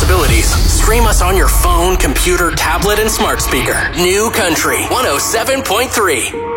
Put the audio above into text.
possibilities. Stream us on your phone, computer, tablet, and smart speaker. New Country 107.3.